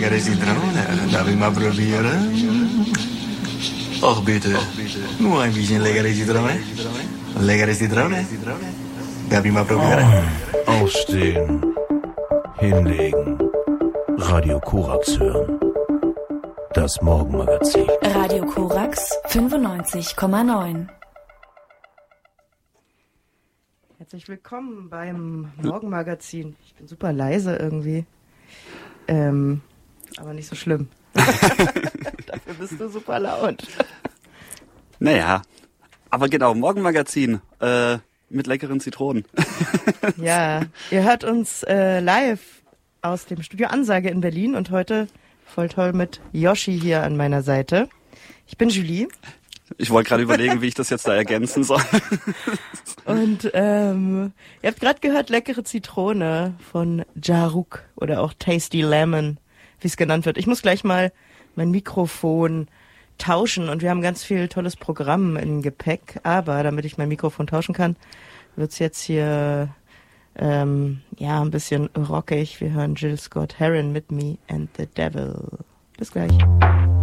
leckere Zitrone. Darf ich mal probieren? Ach bitte, nur ein bisschen leckere Zitrone. Leckere Zitrone. Darf ich mal probieren? Aufstehen, hinlegen, Radio Korax hören. Das Morgenmagazin. Radio Korax 95,9. Herzlich willkommen beim Morgenmagazin. Ich bin super leise irgendwie. Aber nicht so schlimm. Dafür bist du super laut. Naja, aber genau, Morgenmagazin mit leckeren Zitronen. Ja, ihr hört uns live aus dem Studio Ansage in Berlin und heute voll toll mit Yoshi hier an meiner Seite. Ich bin Julie. Ich wollte gerade überlegen, wie ich das jetzt da ergänzen soll. Und ihr habt gerade gehört, leckere Zitrone von Jaruk oder auch Tasty Lemon, wie es genannt wird. Ich muss gleich mal mein Mikrofon tauschen und wir haben ganz viel tolles Programm im Gepäck. Aber damit ich mein Mikrofon tauschen kann, wird's jetzt hier ein bisschen rockig. Wir hören Jill Scott-Heron mit Me and the Devil. Bis gleich.